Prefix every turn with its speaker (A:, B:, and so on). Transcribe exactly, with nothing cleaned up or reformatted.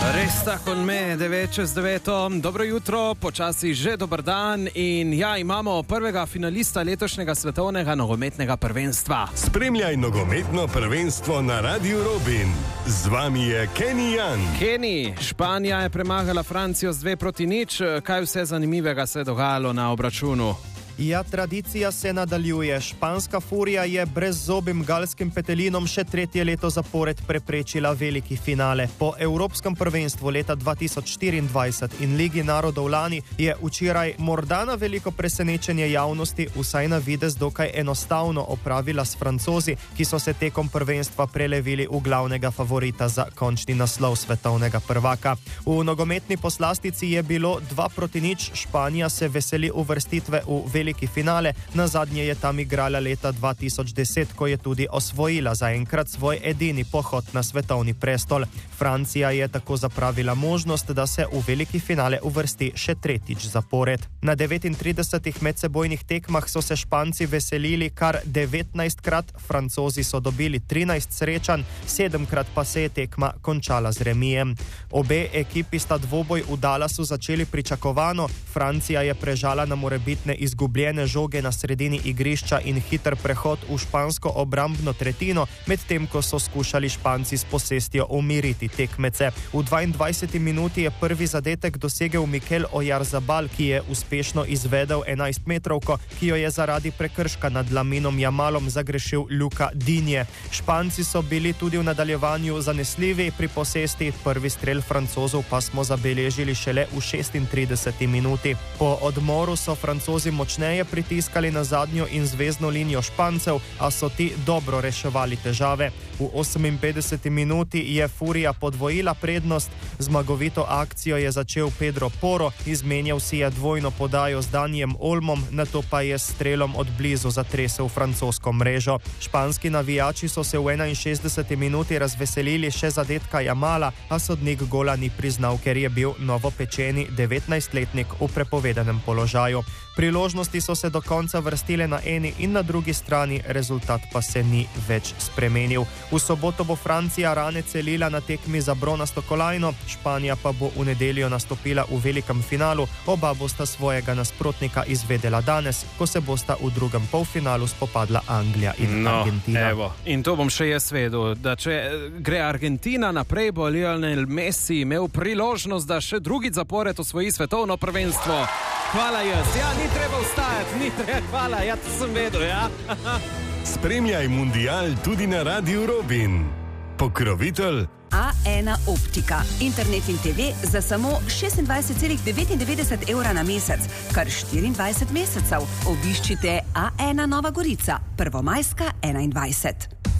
A: Resta con me, devet čez deveto. Dobro jutro, počasi že dober dan in ja, imamo prvega finalista letošnjega svetovnega nogometnega prvenstva.
B: Spremljaj nogometno prvenstvo na Radiu Robin. Z vami je Kenny Jan.
A: Kenny, Španija je premagala Francijo z dve proti nič. Kaj vse zanimivega se je dogajalo na obračunu?
C: Ja, tradicija se nadaljuje. Španska furija je brezzobim galskim petelinom še tretje leto zapored preprečila veliki finale. Po Evropskem prvenstvu leta dva tisoč štiriindvajset in Ligi narodov lani je včeraj morda na veliko presenečenje javnosti vsaj na videz dokaj enostavno opravila s Francozi, ki so se tekom prvenstva prelevili v glavnega favorita za končni naslov svetovnega prvaka. V nogometni poslastici je bilo dva proti nič. Španija se veseli uvrstitve v veliki veliki finale, nazadnje je tam igrala leta dva tisoč deset, ko je tudi osvojila zaenkrat svoj edini pohod na svetovni prestol. Francija je tako zapravila možnost, da se v veliki finale uvrsti še tretjič zapored. Na devetintridesetih medsebojnih tekmah so se Španci veselili kar devetnajstkrat, Francozi so dobili trinajst srečanj, sedemkrat pa se je tekma končala z remijem. Obe ekipi sta dvoboj v Dallasu začeli pričakovano, Francija je prežala na morebitne izgubljene žoge na sredini igrišča in hiter prehod v špansko obrambno tretjino, medtem ko so skušali Španci s posestjo umiriti tekmece. V dvaindvajseti minuti je prvi zadetek dosegel Mikel Oyarzabal, ki je uspešno izvedel enajstmetrovko, ki jo je zaradi prekrška nad Laminom Yamalom zagrešil Luka Digne. Španci so bili tudi v nadaljevanju zanesljivi pri posesti, prvi strel Francozov pa smo zabeležili šele v šestintrideseti minuti. Po odmoru so Francozi močneje pritiskali na zadnjo in zvezno linijo Špancev, a so ti dobro reševali težave. V oseminpetdeseti minuti je Furija podvojila prednost, zmagovito akcijo je začel Pedro Porro, izmenjal si je dvojno podajo z Danijem Olmom, nato pa je s strelom od blizu zatresel francosko mrežo. Španski navijači so se v enainšestdeseti minuti razveselili še zadetka Yamala, a sodnik gola ni priznal, ker je bil novopečeni devetnajstletnik v prepovedanem položaju. Priložnosti so se do konca vrstile na eni in na drugi strani, rezultat pa se ni več spremenil. V soboto bo Francija rane celila na tekmi za bronasto kolajno, Španija pa bo v nedeljo nastopila v velikem finalu, oba bosta svojega nasprotnika izvedela danes, ko se bosta v drugem polfinalu spopadla Anglija in
A: no,
C: Argentina.
A: Evo. In to bom še jaz vedel, da če gre Argentina naprej, bo Lionel Messi imel priložnost, da še drugič zapored osvoji svetovno prvenstvo. Hvala jaz. Ja, ni treba vstajati, ni treba. Hvala, ja, to sem vedel, ja.
B: Spremljaj mundial tudi na Radiu Robin. Pokrovitelj
D: A ena Optika. Internet in te ve za samo šestindvajset celih devetindevetdeset evra na mesec, kar štiriindvajset mesecev. Obiščite A ena Nova Gorica, Prvomajska enaindvajset.